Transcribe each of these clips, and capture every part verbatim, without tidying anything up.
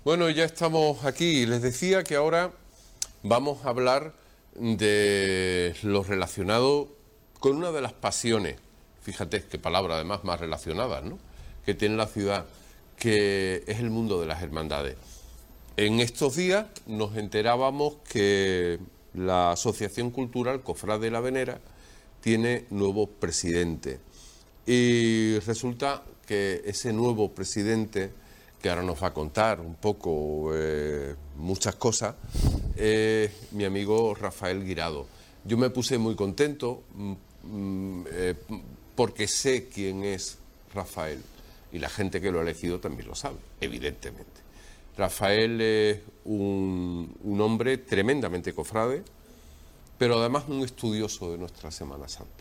Bueno, ya estamos aquí. Les decía que ahora vamos a hablar de lo relacionado con una de las pasiones, fíjate qué palabra además más relacionadas, ¿no?, que tiene la ciudad, que es el mundo de las hermandades. En estos días nos enterábamos que la Asociación Cultural Cofrade de la Venera tiene nuevo presidente y resulta que ese nuevo presidente, que ahora nos va a contar un poco eh, muchas cosas, es mi amigo Rafael Guirado. Yo me puse muy contento mm, eh, porque sé quién es Rafael y la gente que lo ha elegido también lo sabe, evidentemente. Rafael es un, un hombre tremendamente cofrade, pero además un estudioso de nuestra Semana Santa.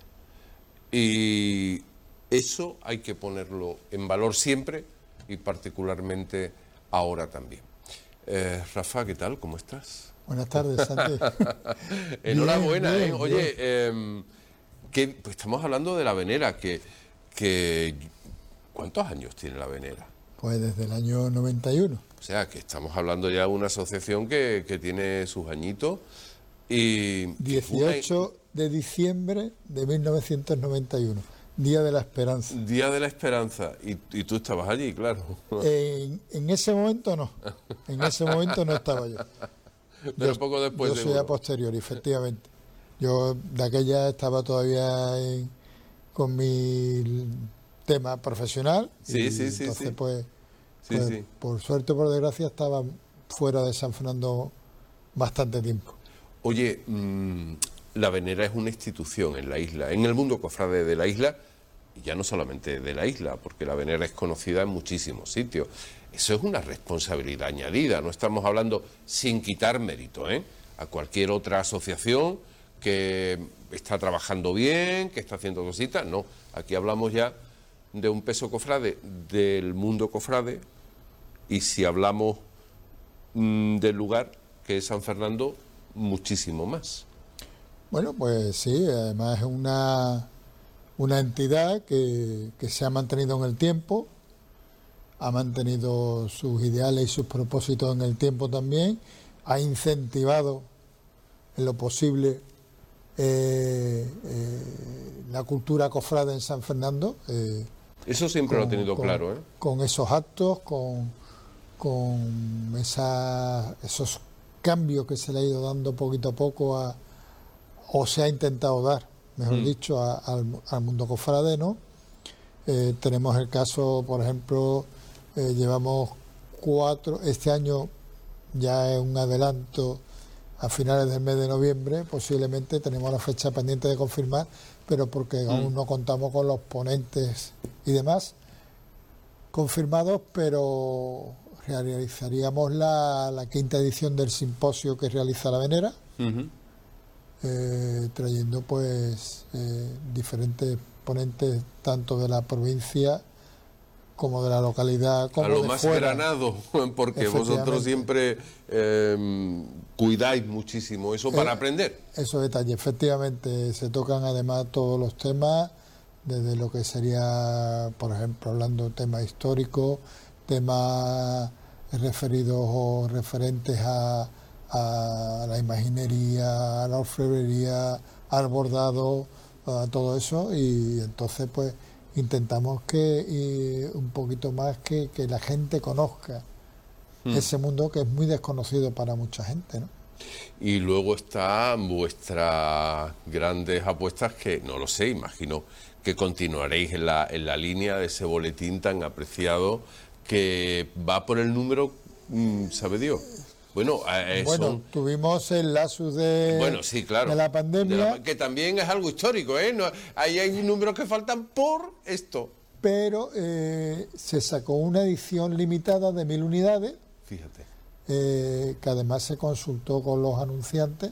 Y eso hay que ponerlo en valor siempre y particularmente ahora también. Eh, Rafa, ¿qué tal? ¿Cómo estás? Buenas tardes, Santi. Enhorabuena, bien, ¿eh? bien, Oye, bien. eh, que, pues estamos hablando de la Venera, que, que... ¿Cuántos años tiene la Venera? Pues desde el año noventa y uno. O sea, que estamos hablando ya de una asociación que, que tiene sus añitos y... dieciocho de diciembre de mil novecientos noventa y uno, Día de la Esperanza. Día de la Esperanza. Y, y tú estabas allí, claro. En, en ese momento no. En ese momento no estaba yo. Pero yo, poco después, Yo soy seguro. a posteriori, efectivamente. Yo de aquella estaba todavía en, con mi tema profesional. Sí, y sí, sí, entonces, sí. pues, Sí, pues sí. por suerte o por desgracia, estaba fuera de San Fernando bastante tiempo. Oye, mmm, la Venera es una institución en la isla, en el mundo cofrade de la isla, y ya no solamente de la isla, porque la Venera es conocida en muchísimos sitios. Eso es una responsabilidad añadida, no estamos hablando sin quitar mérito, ¿eh?, a cualquier otra asociación que está trabajando bien, que está haciendo cositas. No, aquí hablamos ya de un peso cofrade del mundo cofrade, y si hablamos mmm, del lugar que es San Fernando, muchísimo más. Bueno, pues sí, además es una, una entidad que, que se ha mantenido en el tiempo, ha mantenido sus ideales y sus propósitos en el tiempo también, ha incentivado en lo posible eh, eh, la cultura cofrade en San Fernando. Eh, Eso siempre con, lo ha tenido con, claro, ¿eh? Con esos actos, con, con esa, esos cambios que se le ha ido dando poquito a poco a, o se ha intentado dar, mejor mm. dicho, a, al, al mundo cofrade, ¿no? Eh, tenemos el caso, por ejemplo, eh, llevamos cuatro, este año ya es un adelanto, a finales del mes de noviembre, posiblemente tenemos la fecha pendiente de confirmar, pero porque mm. aún no contamos con los ponentes y demás confirmados, pero realizaríamos la, la quinta edición del simposio que realiza la Venera, uh-huh. eh, trayendo pues eh, diferentes ponentes tanto de la provincia como de la localidad, como a lo de más fuera. Granado, porque vosotros siempre eh, cuidáis muchísimo eso para eh, aprender. Esos detalles, efectivamente, se tocan además todos los temas, desde lo que sería, por ejemplo, hablando de temas históricos, temas referidos o referentes a, a la imaginería, a la orfebrería, al bordado, a todo eso, y entonces pues intentamos que y un poquito más que, que la gente conozca hmm. ese mundo que es muy desconocido para mucha gente, ¿no? Y luego están vuestras grandes apuestas, que no lo sé, imagino que continuaréis en la, en la línea de ese boletín tan apreciado que va por el número, ¿sabe Dios? Bueno, eh, bueno son... tuvimos el lasus de, bueno, sí, claro, de la pandemia. De la, que también es algo histórico, ¿eh? No, ahí hay números que faltan por esto. Pero eh, se sacó una edición limitada de mil unidades. Fíjate. Eh, que además se consultó con los anunciantes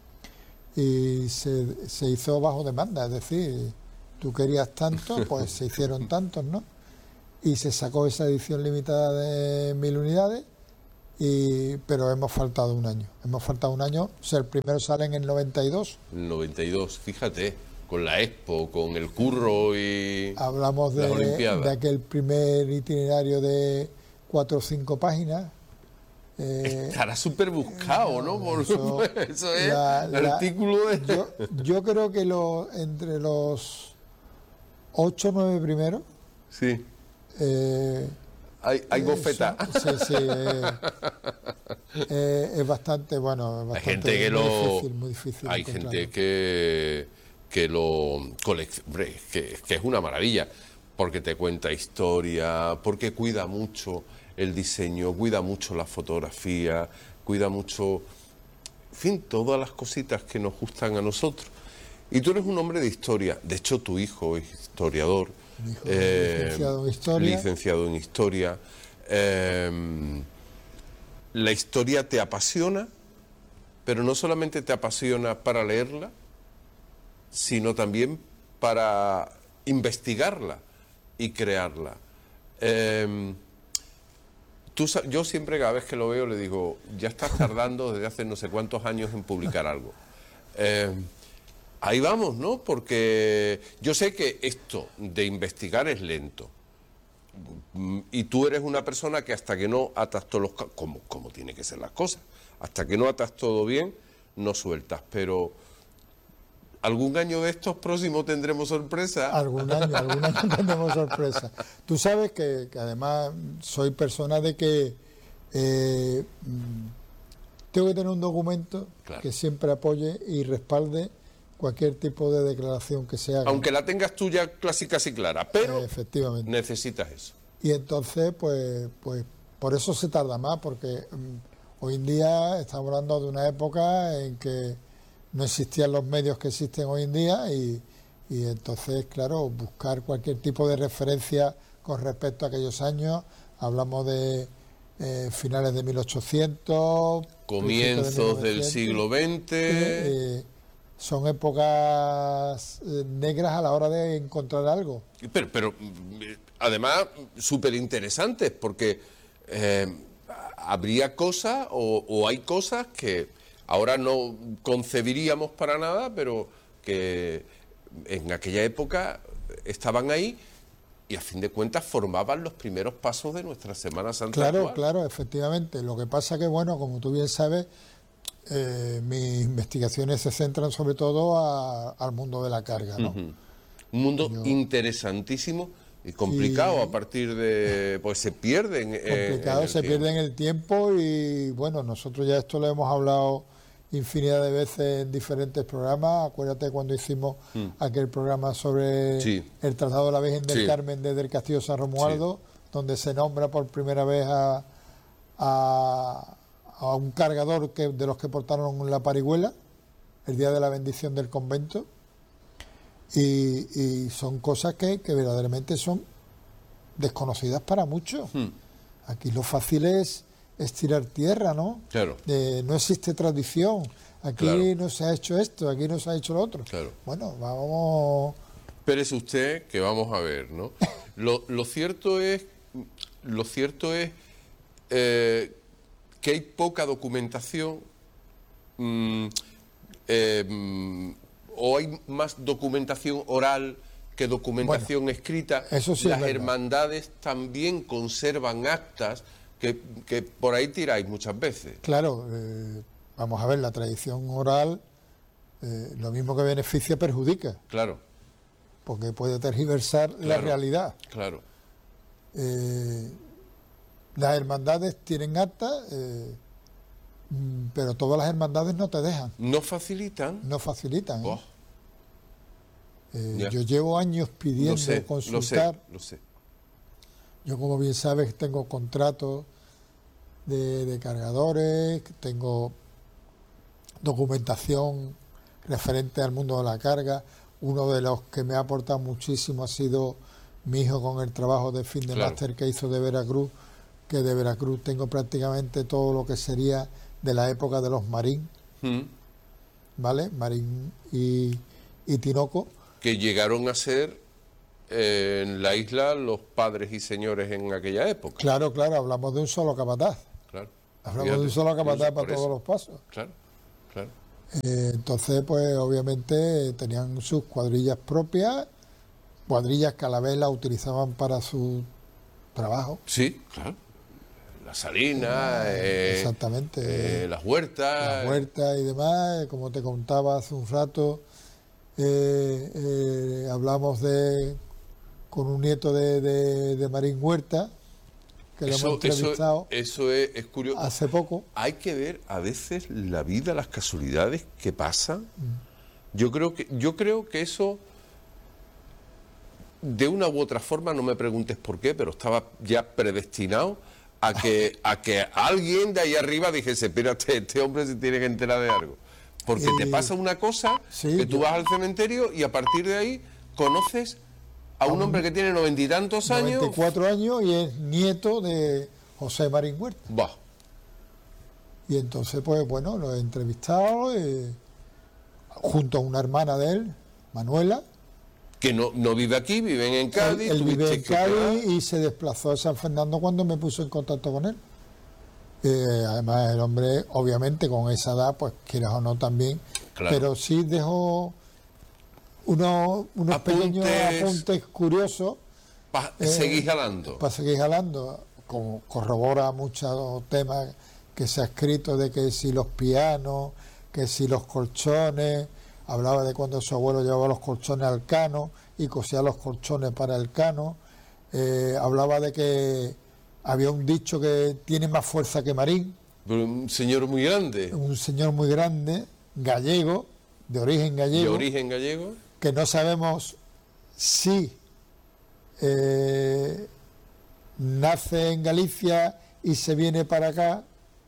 y se, se hizo bajo demanda, es decir, tú querías tanto, pues se hicieron tantos, ¿no? Y se sacó esa edición limitada de mil unidades, y, pero hemos faltado un año, hemos faltado un año, o sea, el primero sale en el noventa y dos. El noventa y dos, fíjate, con la Expo, con el Curro y hablamos de, las Olimpiadas. de aquel primer itinerario de cuatro o cinco páginas, Eh, Estará súper buscado, ¿no? Por, eso, eso es la, la, artículo de... Yo, yo creo que lo, entre los ocho o nueve primeros... Sí. Eh, hay hay bofeta. Sí, sí. Eh, eh, es bastante, bueno, es bastante, hay gente que muy lo... difícil, muy difícil Hay encontrarlo. gente que, que lo colecciona, que, que es una maravilla, porque te cuenta historia, porque cuida mucho el diseño, cuida mucho la fotografía, cuida mucho, en fin, todas las cositas que nos gustan a nosotros. Y tú eres un hombre de historia. De hecho, tu hijo es historiador. Mi hijo eh, es licenciado en historia. Licenciado en historia. Eh, la historia te apasiona, pero no solamente te apasiona para leerla, sino también para investigarla y crearla. Eh, Tú, yo siempre, cada vez que lo veo, le digo, ya estás tardando desde hace no sé cuántos años en publicar algo. Eh, ahí vamos, ¿no? Porque yo sé que esto de investigar es lento. Y tú eres una persona que hasta que no atas todos los... Como, como tiene que ser las cosas. Hasta que no atas todo bien, no sueltas. Pero algún año de estos próximos tendremos sorpresa. Algún año, algún año tendremos sorpresa. Tú sabes que, que además soy persona de que eh, tengo que tener un documento claro. que siempre apoye y respalde cualquier tipo de declaración que se haga. Aunque la tengas tú ya clásica y clara, pero eh, efectivamente. necesitas eso. Y entonces, pues, pues por eso se tarda más, porque um, hoy en día estamos hablando de una época en que no existían los medios que existen hoy en día y, y entonces, claro, buscar cualquier tipo de referencia con respecto a aquellos años, hablamos de eh, finales de mil ochocientos, comienzos de del siglo veinte. Eh, eh, son épocas eh, negras a la hora de encontrar algo. Pero, pero además, súper interesantes, porque eh, habría cosas o, o hay cosas que ahora no concebiríamos para nada, pero que en aquella época estaban ahí y a fin de cuentas formaban los primeros pasos de nuestra Semana Santa. Claro, actual. claro, efectivamente. Lo que pasa que, bueno, como tú bien sabes, eh, mis investigaciones se centran sobre todo a, al mundo de la carga, ¿no? Uh-huh. Un mundo Yo... interesantísimo y complicado y... a partir de... pues se pierden. Complicado, eh, se tiempo. pierde en el tiempo y, bueno, nosotros ya esto lo hemos hablado infinidad de veces en diferentes programas. Acuérdate cuando hicimos mm. aquel programa sobre sí. el Tratado de la Virgen del sí. Carmen desde el Castillo San Romualdo, sí. donde se nombra por primera vez a, a, a un cargador que, de los que portaron la parihuela el día de la bendición del convento, y, y son cosas que, que verdaderamente son desconocidas para muchos. Mm. Aquí lo fácil es es tirar tierra, ¿no? Claro. Eh, no existe tradición. Aquí claro. no se ha hecho esto, aquí no se ha hecho lo otro. Claro. Bueno, vamos... Espérese usted que vamos a ver, ¿no? lo, lo cierto es, lo cierto es eh, que hay poca documentación mmm, eh, o hay más documentación oral que documentación bueno, escrita. Eso sí Las es hermandades también conservan actas Que, que por ahí tiráis muchas veces. Claro, eh, vamos a ver, la tradición oral, eh, lo mismo que beneficia, perjudica. Claro. Porque puede tergiversar claro, la realidad. Claro. Eh, las hermandades tienen actas, eh, pero todas las hermandades no te dejan. ¿No facilitan? No facilitan. Oh. Eh, yo llevo años pidiendo lo sé, consultar. Lo sé, lo sé. Yo, como bien sabes, tengo contratos de, de cargadores, tengo documentación referente al mundo de la carga. Uno de los que me ha aportado muchísimo ha sido mi hijo con el trabajo de fin de claro. máster que hizo de Veracruz, que de Veracruz tengo prácticamente todo lo que sería de la época de los Marín, mm. ¿vale? Marín y, y Tinoco. Que llegaron a ser en la isla los padres y señores en aquella época. Claro, claro, hablamos de un solo capataz. Claro. Hablamos Fíjate, de un solo capataz para todos eso. los pasos. Claro, claro. Eh, entonces, pues obviamente tenían sus cuadrillas propias, cuadrillas que a la vez las utilizaban para su trabajo. Sí, claro. las salinas, eh, exactamente, eh, las huertas. Las huertas y demás, como te contaba hace un rato, eh, eh, hablamos de con un nieto de, de, de Marín Huerta, que lo hemos entrevistado eso, eso es, es curioso. Hace poco. Hay que ver a veces la vida, las casualidades que pasan. Mm. Yo creo que, yo creo que eso, de una u otra forma, no me preguntes por qué, pero estaba ya predestinado a que, a que alguien de ahí arriba dijese, espérate, este hombre se tiene que enterar de algo. Porque y... te pasa una cosa, sí, que tú yo... vas al cementerio y a partir de ahí conoces a un hombre que tiene noventa y tantos años. noventa y cuatro años y es nieto de José Marín Huerta. Bah. Y entonces, pues bueno, lo he entrevistado eh, junto a una hermana de él, Manuela. Que no, no vive aquí, viven en Cádiz. Él, él vive en Cádiz y se desplazó a San Fernando cuando me puso en contacto con él. Eh, además, el hombre, obviamente, con esa edad, pues quieras o no también, claro. Pero sí dejó unos, unos apuntes, pequeños apuntes curiosos. Para eh, seguir jalando. Para seguir jalando. Como corrobora muchos temas que se ha escrito de que si los pianos, que si los colchones. Hablaba de cuando su abuelo llevaba los colchones al cano y cosía los colchones para el cano. Eh, hablaba de que había un dicho que tiene más fuerza que Marín. Pero un señor muy grande. Un señor muy grande, gallego, de origen gallego. De origen gallego. Que no sabemos si eh, nace en Galicia y se viene para acá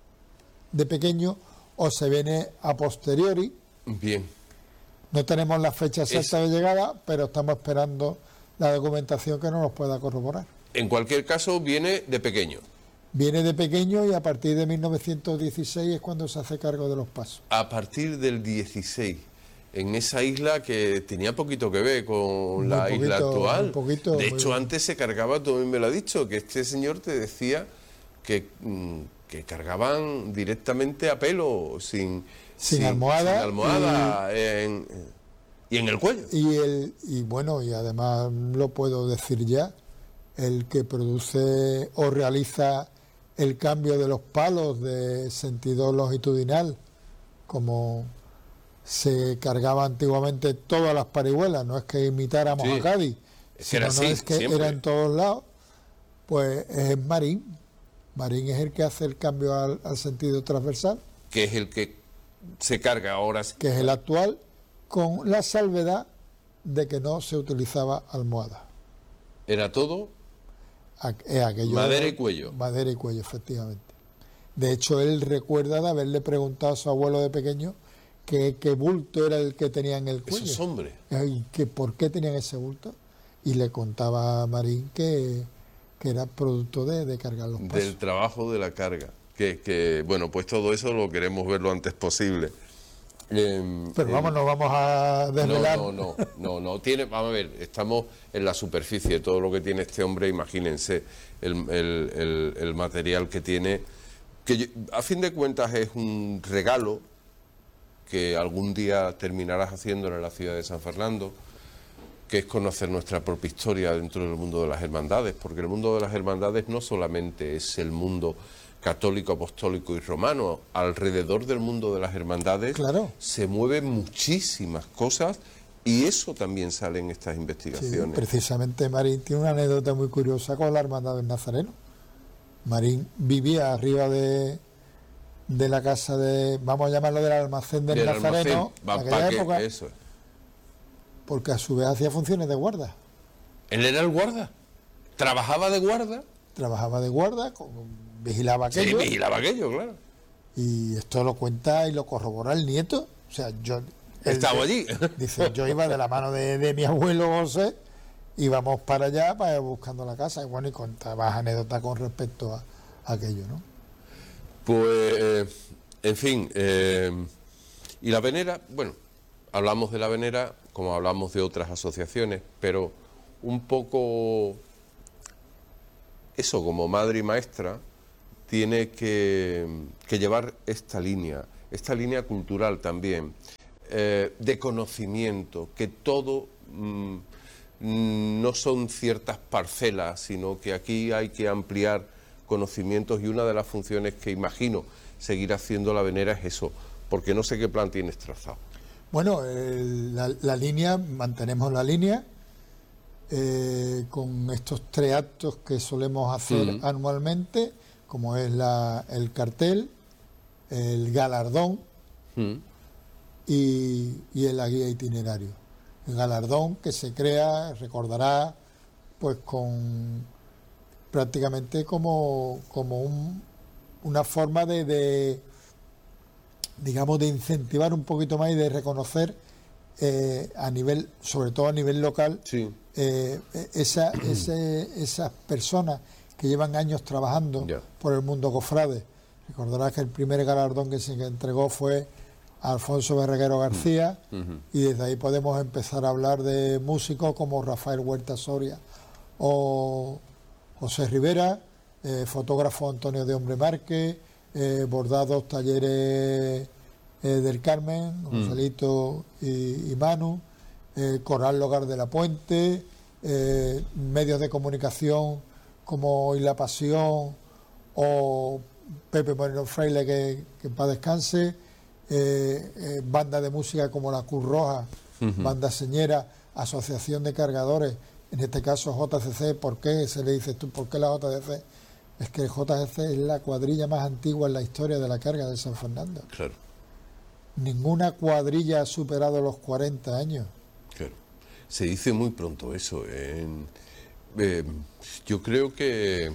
de pequeño o se viene a posteriori. Bien. No tenemos la fecha exacta es... de llegada, pero estamos esperando la documentación que no nos pueda corroborar. En cualquier caso, viene de pequeño. Viene de pequeño y a partir de mil novecientos dieciséis es cuando se hace cargo de los pasos. A partir del dieciséis, en esa isla que tenía poquito que ver con muy la poquito, isla actual. Un poquito, de hecho, bien. Antes se cargaba, tú me lo has dicho, que este señor te decía que, que cargaban directamente a pelo, sin... Sin, sin almohada, sin almohada y, en, y en el cuello. Y, el, y bueno, y además lo puedo decir ya, el que produce o realiza el cambio de los palos de sentido longitudinal, como se cargaba antiguamente todas las parihuelas, no es que imitáramos sí. a Cádiz, sino era así, no es que siempre. Era en todos lados, pues es Marín. Marín es el que hace el cambio al, al sentido transversal. Que es el que se carga ahora. Que es el actual, con la salvedad de que no se utilizaba almohada. ¿Era todo? A, eh, aquello madera de, y cuello. Madera y cuello, efectivamente. De hecho, él recuerda de haberle preguntado a su abuelo de pequeño qué bulto era el que tenía en el cuello. Esos hombres. Y que por qué tenían ese bulto. Y le contaba a Marín que, que era producto de, de cargar los pasos. Del trabajo de la carga. Que, que, bueno, pues todo eso lo queremos ver lo antes posible. Eh, Pero vamos, eh, no vamos a desvelar. No, no, no, no, no. Tiene, vamos a ver, estamos en la superficie, todo lo que tiene este hombre, imagínense el, el, el, el material que tiene, que yo, a fin de cuentas es un regalo que algún día terminarás haciéndolo en la ciudad de San Fernando, que es conocer nuestra propia historia dentro del mundo de las hermandades, porque el mundo de las hermandades no solamente es el mundo católico, apostólico y romano. Alrededor del mundo de las hermandades claro. se mueven muchísimas cosas y eso también sale en estas investigaciones. Sí, precisamente Marín tiene una anécdota muy curiosa con la hermandad del Nazareno. Marín vivía arriba de, de la casa de, vamos a llamarlo del almacén del, del Nazareno, almacén, en aquella época, eso. porque a su vez hacía funciones de guarda. ¿Él era el guarda? ¿Trabajaba de guarda? Trabajaba de guarda, con, vigilaba aquello. Sí, vigilaba aquello, claro. Y esto lo cuenta y lo corrobora el nieto. O sea, yo... Estaba allí. Dice, yo iba de la mano de, de mi abuelo José, íbamos para allá para ir buscando la casa. Y bueno, y contabas anécdotas con respecto a, a aquello, ¿no? Pues, eh, en fin, eh, y la venera, bueno, hablamos de la venera como hablamos de otras asociaciones, pero un poco eso, como madre y maestra, tiene que, que llevar esta línea, esta línea cultural también, eh, de conocimiento, que todo mmm, no son ciertas parcelas, sino que aquí hay que ampliar conocimientos, y una de las funciones que imagino seguir haciendo la Venera es eso, porque no sé qué plan tienes trazado. Bueno, el, la, la línea, mantenemos la línea eh, con estos tres actos que solemos hacer mm. anualmente, como es la, el cartel, el galardón mm. y, y el la guía itinerario. El galardón que se crea, recordará, pues con prácticamente como, como un, una forma de, de digamos, de incentivar un poquito más y de reconocer eh, a nivel, sobre todo a nivel local, sí. eh, esa, ese, esas personas que llevan años trabajando yeah. por el mundo cofrade. Recordarás que el primer galardón que se entregó fue a Alfonso Berreguero García, uh-huh. y desde ahí podemos empezar a hablar de músicos como Rafael Huerta Soria o José Rivera, eh, fotógrafo Antonio de Hombre Márquez, eh, bordados, talleres eh, del Carmen, Joselito mm. y, y Manu, eh, Coral Hogar de la Puente, eh, medios de comunicación como Hoy la Pasión o Pepe Moreno Fraile, que, que en paz descanse, eh, eh, bandas de música como la Cruz Roja, uh-huh. Banda Señera, Asociación de Cargadores, en este caso J C C. ¿Por qué se le dice tú? ¿Por qué la J C C? Es que el J C C es la cuadrilla más antigua en la historia de la carga de San Fernando. Claro. Ninguna cuadrilla ha superado los cuarenta años. Claro. Se dice muy pronto eso. En, eh, yo creo que,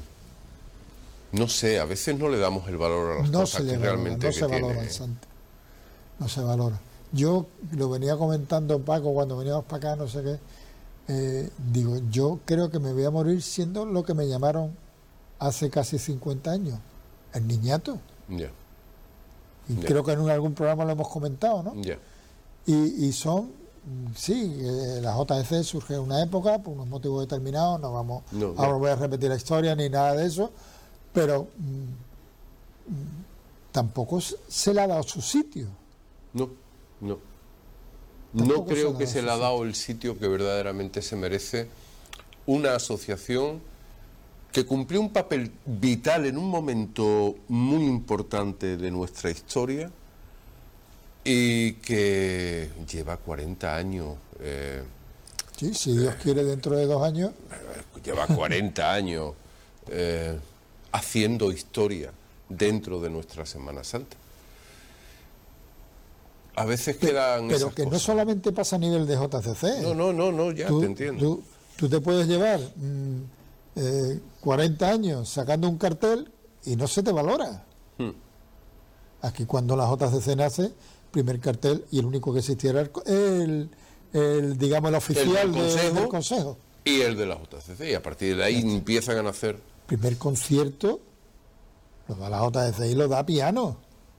no sé, a veces no le damos el valor a las no cosas se le que valora, realmente no que se valora, tiene. Santi. No se valora. Yo lo venía comentando Paco cuando veníamos para acá, no sé qué. Eh, digo, yo creo que me voy a morir siendo lo que me llamaron hace casi cincuenta años, el niñato. Yeah. Y yeah. creo que en algún programa lo hemos comentado, ¿no? Yeah. Y, y son, sí, eh, la J C C surge en una época por unos motivos determinados, no vamos, no, ahora no voy a repetir la historia ni nada de eso, pero mmm, tampoco se le ha dado su sitio. No, no. No creo que se le ha dado el sitio que verdaderamente se merece una asociación que cumplió un papel vital en un momento muy importante de nuestra historia y que lleva cuarenta años. Eh, sí, si Dios eh, quiere, dentro de dos años. Lleva cuarenta años eh, haciendo historia dentro de nuestra Semana Santa. A veces quedan pero esas que cosas. No solamente pasa a nivel de J C C. No, no, no, no, ya tú, te entiendo. Tú, tú te puedes llevar mmm, eh, cuarenta años sacando un cartel y no se te valora. Hmm. Aquí cuando la J C C nace, primer cartel y el único que existía era el, el, el digamos, el oficial el del, consejo, de, del Consejo. Y el de la J C C, y a partir de ahí este. empiezan a nacer. Primer concierto lo da la J C C y lo da Piano.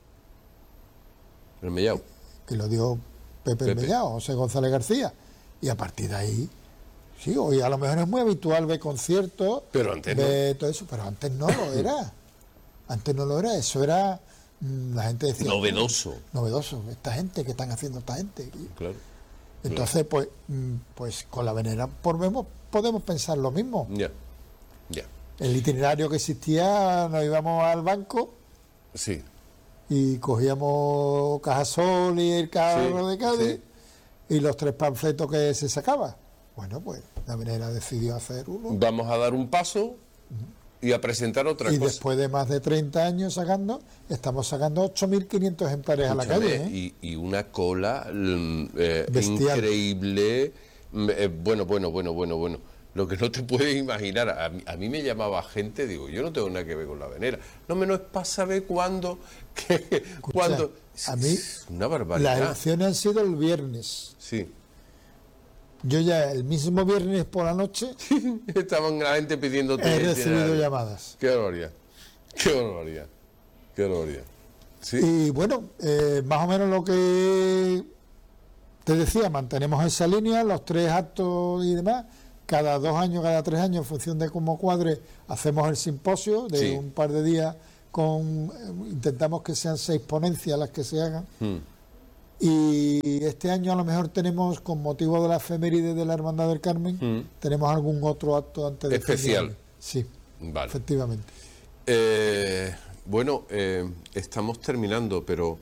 El Mellao. Que lo dio Pepe, Pepe. Mellao, José González García. Y a partir de ahí, sí, hoy a lo mejor es muy habitual ver conciertos, pero antes ver no. todo eso, pero antes no lo era. Antes no lo era, eso era, la gente decía... Novedoso. Novedoso, esta gente, ¿qué están haciendo esta gente? Claro. Entonces, claro. pues pues con la Venera podemos, podemos pensar lo mismo. Ya, ya. El itinerario que existía, nos íbamos al banco... Sí. Y cogíamos Cajasol y el carro sí, de Cádiz sí. y los tres panfletos que se sacaba. Bueno, pues la Venera decidió hacer uno. Vamos a dar un paso uh-huh. y a presentar otra y cosa. Y después de más de treinta años sacando, estamos sacando ocho mil quinientos ejemplares Escúchame, a la calle. ¿eh? Y, y una cola eh, increíble. Eh, bueno, bueno, bueno, bueno, bueno. Lo que no te puedes imaginar. A mí, a mí me llamaba gente, digo, yo no tengo nada que ver con la Venera. No menos es para saber cuándo. Que, Escucha, cuándo. A mí, es una barbaridad. Las elecciones han sido el viernes. Sí. Yo ya el mismo viernes por la noche. Estaban la gente pidiendo. He recibido llamadas. Qué barbaridad. Qué barbaridad. Qué barbaridad. ¿Sí? Y bueno, eh, más o menos lo que te decía, mantenemos esa línea, los tres actos y demás. Cada dos años, cada tres años, en función de cómo cuadre, hacemos el simposio de sí. un par de días. Con, intentamos que sean seis ponencias las que se hagan. Hmm. Y este año a lo mejor tenemos, con motivo de la efeméride de la Hermandad del Carmen, hmm. tenemos algún otro acto antes de especial. Sí, vale. efectivamente. Eh, bueno, eh, estamos terminando, pero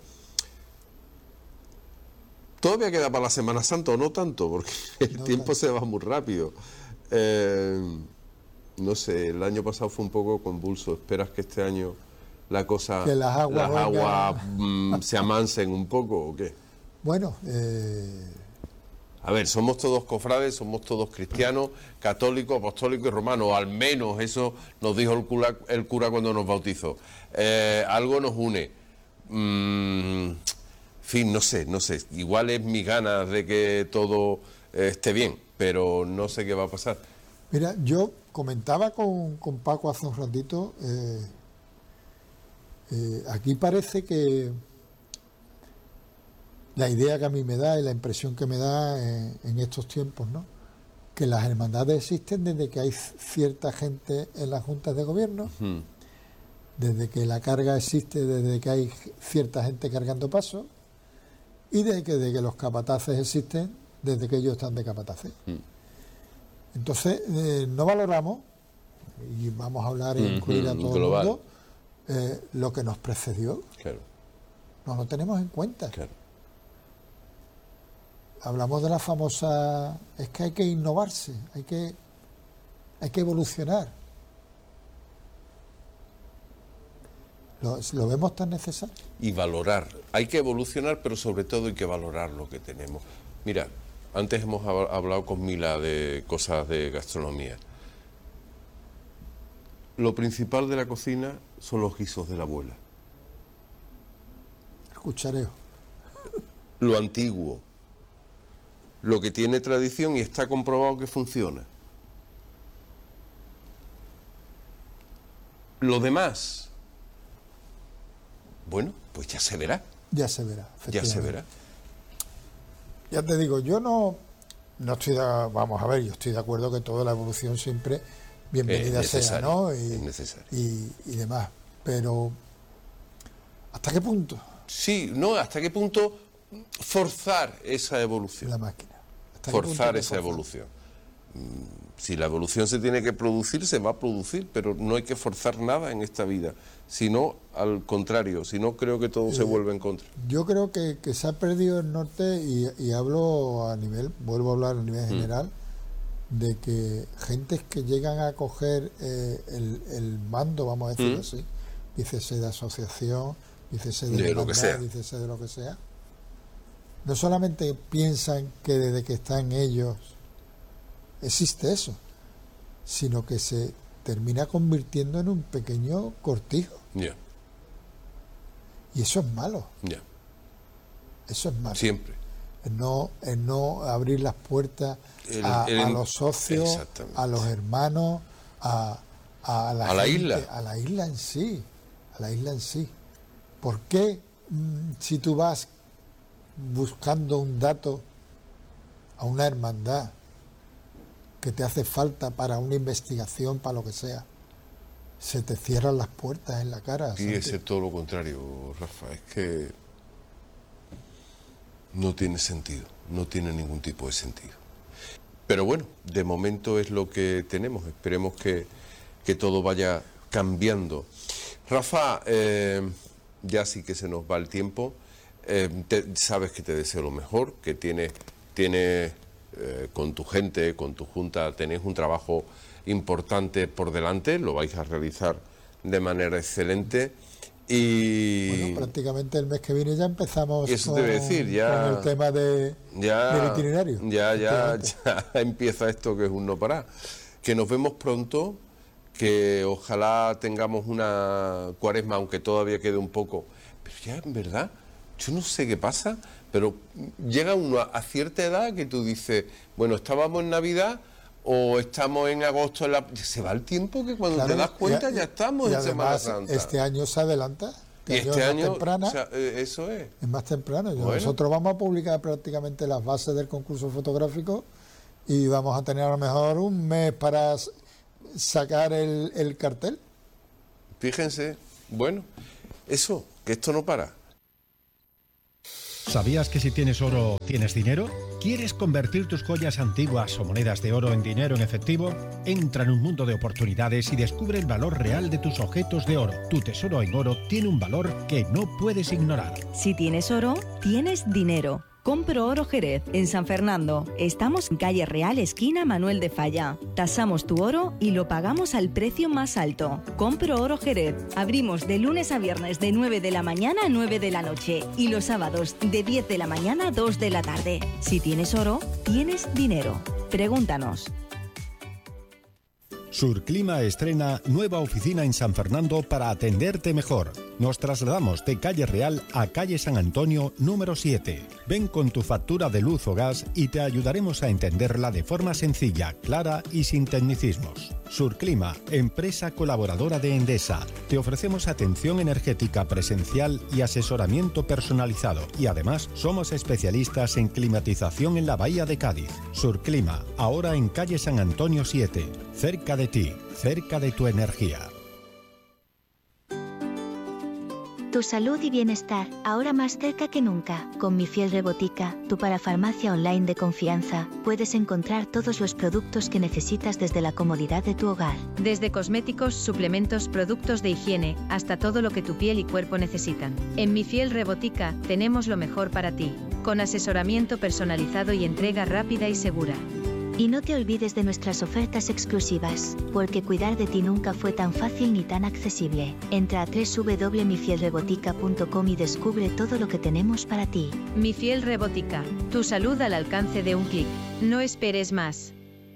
todavía queda para la Semana Santa, o no tanto, porque el No tiempo tanto. se va muy rápido. Eh, no sé, el año pasado fue un poco convulso. ¿Esperas que este año la cosa, Que las aguas las vengan. aguas mm, se amansen un poco o qué? Bueno, eh, A ver, somos todos cofrades, somos todos cristianos, católicos, apostólicos y romanos, o al menos eso nos dijo el cura, el cura cuando nos bautizó. Eh, algo nos une. Mm, en fin, no sé, no sé. Igual es mi ganas de que todo eh, esté bien, pero no sé qué va a pasar. mira, yo comentaba con, con Paco hace un ratito, eh, eh, aquí parece que la idea que a mí me da y la impresión que me da en, en estos tiempos, ¿no? Que las hermandades existen desde que hay cierta gente en las juntas de gobierno, Hmm. desde que la carga existe, desde que hay cierta gente cargando pasos, y desde que, desde que los capataces existen, desde que ellos están de capataces. Hmm. Entonces, eh, no valoramos, y vamos a hablar e incluir a Ujú, todo global. el mundo, eh, lo que nos precedió. Claro, No lo tenemos en cuenta. claro. Hablamos de la famosa, es que hay que innovarse, hay que, hay que evolucionar. ¿Lo, lo vemos tan necesario? Y valorar. Hay que evolucionar, pero sobre todo hay que valorar lo que tenemos. Mira, antes hemos hab- hablado con Mila de cosas de gastronomía. Lo principal de la cocina son los guisos de la abuela. El cuchareo. Lo antiguo. Lo que tiene tradición y está comprobado que funciona. Lo demás, bueno, pues ya se verá. Ya se verá. Ya se efectivamente. verá. Ya te digo, yo no, no estoy de, vamos a ver, yo estoy de acuerdo que toda la evolución siempre bienvenida Es sea, necesario, ¿no? es necesario. Y, y demás. Pero, ¿hasta qué punto Sí, no, ¿hasta qué punto forzar esa evolución? la máquina? ¿Hasta qué punto Forzar hay que esa forzar? evolución. Mm, Si la evolución se tiene que producir, se va a producir, pero no hay que forzar nada en esta vida, sino al contrario, si no creo que todo se vuelve en contra. Yo creo que, que se ha perdido el norte y, y hablo a nivel, vuelvo a hablar a nivel general, de que gentes que llegan a coger eh, el, el mando, vamos a decirlo Mm. así, dícese de asociación, dícese de, De lo que hermandad, sea. dícese de lo que sea, no solamente piensan que desde que están ellos existe eso, sino que se termina convirtiendo en un pequeño cortijo. Ya, Y eso es malo, ya, eso es malo. siempre. El no, el no abrir las puertas El- a, el- a los socios, exactamente. a los hermanos, a, a la, A la gente, isla. a la isla en sí, a la isla en sí. ¿Por qué mm, si tú vas buscando un dato a una hermandad que te hace falta para una investigación, para lo que sea, se te cierran las puertas en la cara? Y Santi? es todo lo contrario, Rafa, es que no tiene sentido, no tiene ningún tipo de sentido. Pero bueno, de momento es lo que tenemos, esperemos que, que todo vaya cambiando. Rafa, eh, ya sí que se nos va el tiempo, eh, te- sabes que te deseo lo mejor, que tienes, tienes eh, con tu gente, con tu junta, tenéis un trabajo importante por delante, lo vais a realizar de manera excelente. Y Bueno, prácticamente el mes que viene ya empezamos Eso con, te iba a decir, ya- con el tema de, ya, del itinerario. ya, ya, efectivamente. ya empieza esto que es un no parar. Que nos vemos pronto, que ojalá tengamos una cuaresma, aunque todavía quede un poco. Pero ya, en verdad, yo no sé qué pasa, pero llega uno a, a cierta edad que tú dices, bueno, estábamos en Navidad o estamos en agosto, en la... se va el tiempo que cuando Claro, te das cuenta y- ya estamos y en Semana además, Santa. este año se adelanta. y Este, este año es año, más temprana, o sea, eh, eso es. es más temprano. Bueno. Nosotros vamos a publicar prácticamente las bases del concurso fotográfico y vamos a tener a lo mejor un mes para s- sacar el, el cartel. Fíjense, bueno, eso, que esto no para. ¿Sabías que si tienes oro, tienes dinero? ¿Quieres convertir tus joyas antiguas o monedas de oro en dinero en efectivo? Entra en un mundo de oportunidades y descubre el valor real de tus objetos de oro. Tu tesoro en oro tiene un valor que no puedes ignorar. Si tienes oro, tienes dinero. Compro Oro Jerez, en San Fernando. Estamos en calle Real, esquina Manuel de Falla. Tasamos tu oro y lo pagamos al precio más alto. Compro Oro Jerez. Abrimos de lunes a viernes de nueve de la mañana a nueve de la noche y los sábados de diez de la mañana a dos de la tarde. Si tienes oro, tienes dinero. Pregúntanos. Surclima estrena nueva oficina en San Fernando para atenderte mejor. Nos trasladamos de calle Real a calle San Antonio número siete. Ven con tu factura de luz o gas y te ayudaremos a entenderla de forma sencilla, clara y sin tecnicismos. Surclima, empresa colaboradora de Endesa. Te ofrecemos atención energética presencial y asesoramiento personalizado. Y además, somos especialistas en climatización en la Bahía de Cádiz. Surclima, ahora en calle San Antonio siete. Cerca de ti, cerca de tu energía. Tu salud y bienestar, ahora más cerca que nunca. Con Mi Fiel Rebotica, tu parafarmacia online de confianza, puedes encontrar todos los productos que necesitas desde la comodidad de tu hogar. Desde cosméticos, suplementos, productos de higiene, hasta todo lo que tu piel y cuerpo necesitan. En Mi Fiel Rebotica, tenemos lo mejor para ti, con asesoramiento personalizado y entrega rápida y segura. Y no te olvides de nuestras ofertas exclusivas, porque cuidar de ti nunca fue tan fácil ni tan accesible. Entra a doble u doble u doble u punto mi fiel rebotica punto com y descubre todo lo que tenemos para ti. Mi Fiel Rebotica, tu salud al alcance de un clic. No esperes más.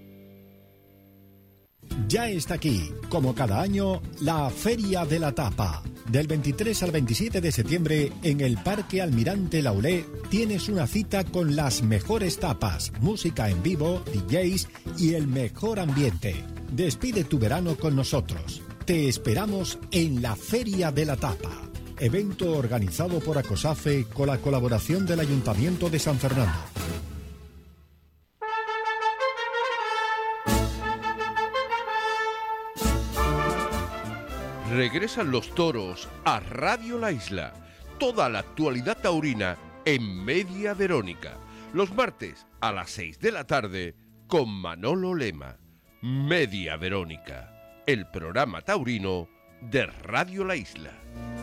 Ya está aquí, como cada año, la Feria de la Tapa. Del veintitrés al veintisiete de septiembre, en el Parque Almirante Laulé, tienes una cita con las mejores tapas, música en vivo, D Js y el mejor ambiente. Despide tu verano con nosotros. Te esperamos en la Feria de la Tapa. Evento organizado por ACOSAFE con la colaboración del Ayuntamiento de San Fernando. Regresan los toros a Radio La Isla. Toda la actualidad taurina en Media Verónica. Los martes a las seis de la tarde con Manolo Lema. Media Verónica, el programa taurino de Radio La Isla.